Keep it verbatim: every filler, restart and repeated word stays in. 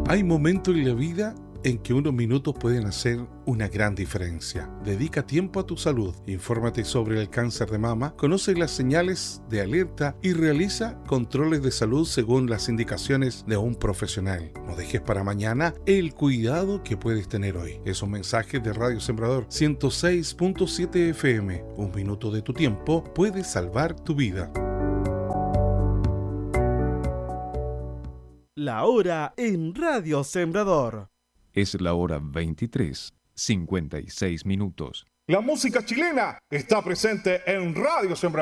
Hay momentos en la vida en que unos minutos pueden hacer una gran diferencia. Dedica tiempo a tu salud, infórmate sobre el cáncer de mama, conoce las señales de alerta y realiza controles de salud según las indicaciones de un profesional. No dejes para mañana el cuidado que puedes tener hoy. Es un mensaje de Radio Sembrador ciento seis punto siete F M. Un minuto de tu tiempo puede salvar tu vida. La hora en Radio Sembrador. Es la hora veintitrés, cincuenta y seis minutos. La música chilena está presente en Radio Sembrador.